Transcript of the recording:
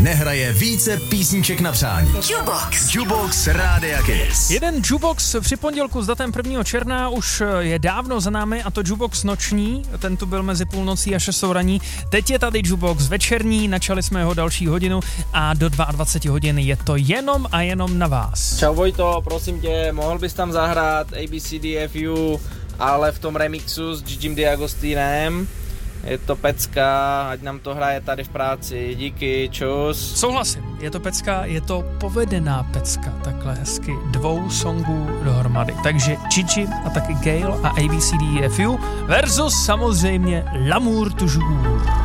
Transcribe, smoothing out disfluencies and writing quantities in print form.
nehraje více písniček na přání. Jukebox Rádia Kiss. Jeden Jukebox při pondělku s datem 1. června už je dávno za námi, a to Jukebox noční, ten tu byl mezi půlnocí a 6 raní. Teď je tady Jukebox večerní, načali jsme jeho další hodinu a do 22 hodin je to jenom a jenom na vás. Čau Vojto, prosím tě, mohl bys tam zahrát ABCDFU, ale v tom remixu s Gigim D'Agostinem? Je to pecka, ať nám to hraje tady v práci. Díky, čus. Souhlasím, je to pecka, je to povedená pecka, takhle hezky 2 songů dohromady. Takže Gigi a taky Gail a ABCDFU versus samozřejmě L'amour toujours.